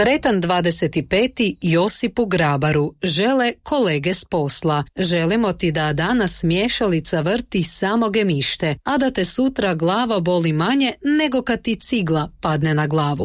Sretan 25. Josipu Grabaru žele kolege s posla. Želimo ti da danas miješalica vrti samo gemište, a da te sutra glava boli manje nego kad ti cigla padne na glavu.